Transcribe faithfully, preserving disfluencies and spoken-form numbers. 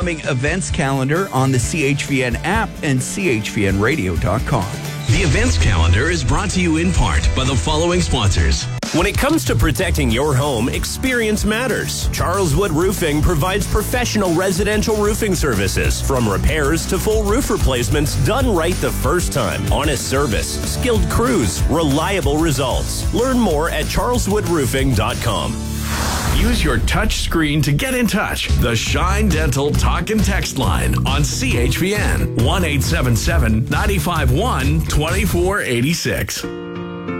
upcoming events calendar on the C H V N app and C H V N radio dot com. The events calendar is brought to you in part by the following sponsors. When it comes to protecting your home, experience matters. Charles Wood Roofing provides professional residential roofing services, from repairs to full roof replacements done right the first time. Honest service, skilled crews, reliable results. Learn more at charles wood roofing dot com. Use your touch screen to get in touch. The Shine Dental Talk and Text line on C H V N one eight seven seven, nine five one, two four eight six.